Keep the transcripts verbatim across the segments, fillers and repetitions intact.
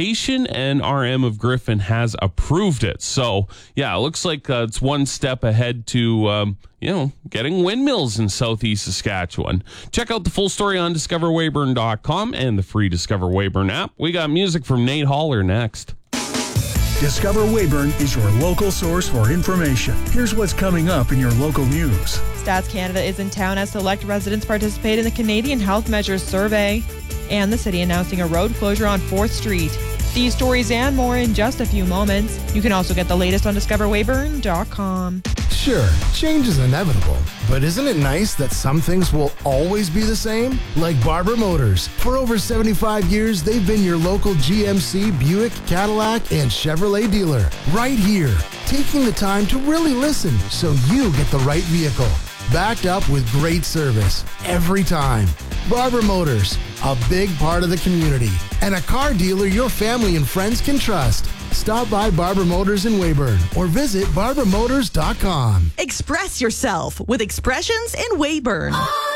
application, and R M of Griffin has approved it. So, yeah, it looks like uh, it's one step ahead to, um, you know, getting windmills in southeast Saskatchewan. Check out the full story on discover weyburn dot com and the free Discover Weyburn app. We got music from Nate Haller next. Discover Weyburn is your local source for information. Here's what's coming up in your local news. Stats Canada is in town as select residents participate in the Canadian Health Measures Survey. And the city announcing a road closure on fourth street. These stories and more in just a few moments. You can also get the latest on discover weyburn dot com. Sure, change is inevitable, but isn't it nice that some things will always be the same? Like Barber Motors. For over seventy-five years, they've been your local G M C, Buick, Cadillac, and Chevrolet dealer. Right here, taking the time to really listen so you get the right vehicle. Backed up with great service every time. Barber Motors, a big part of the community, and a car dealer your family and friends can trust. Stop by Barber Motors in Weyburn or visit barber motors dot com. Express yourself with Expressions in Weyburn.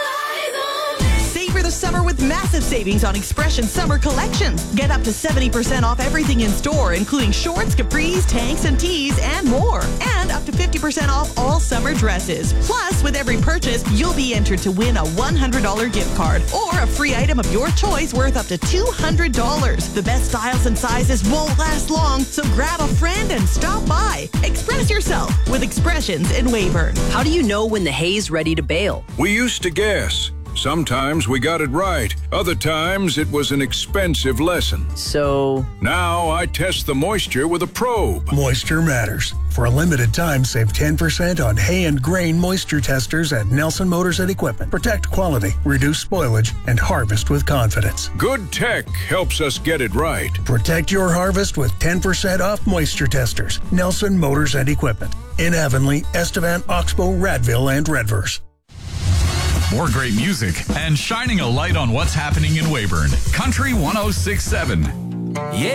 Savor the summer with massive savings on Expression summer collections. Get up to seventy percent off everything in store, including shorts, capris, tanks, and tees, and more. And up to fifty percent off all summer dresses. Plus, with every purchase, you'll be entered to win a one hundred dollars gift card or a free item of your choice worth up to two hundred dollars. The best styles and sizes won't last long, so grab a friend and stop by. Express yourself with Expressions in Weyburn. How do you know when the hay's ready to bale? We used to guess. Sometimes we got it right. Other times it was an expensive lesson. So now I test the moisture with a probe. Moisture matters. For a limited time, save ten percent on hay and grain moisture testers at Nelson Motors and Equipment. Protect quality, reduce spoilage, and harvest with confidence. Good tech helps us get it right. Protect your harvest with ten percent off moisture testers. Nelson Motors and Equipment. In Avonlea, Estevan, Oxbow, Radville, and Redverse. More great music and shining a light on what's happening in Weyburn. Country one oh six point seven. Yeah.